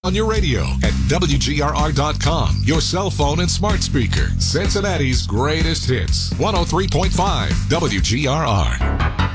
on your radio at WGRR.com, your cell phone and smart speaker. Cincinnati's greatest hits. 103.5 WGRR.